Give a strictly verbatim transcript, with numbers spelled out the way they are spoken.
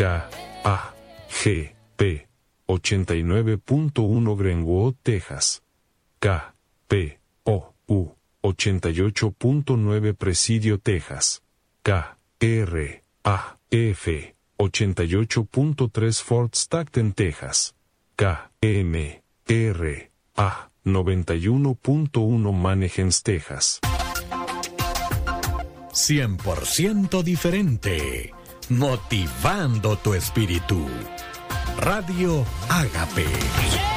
K A G P ochenta y nueve punto uno Greenwood, Texas. K P O U ochenta y ocho punto nueve Presidio, Texas. K R A F ochenta y ocho punto tres Fort Stockton, Texas. K M R A noventa y uno punto uno Manahems, Texas. cien por ciento diferente, motivando tu espíritu. Radio Ágape.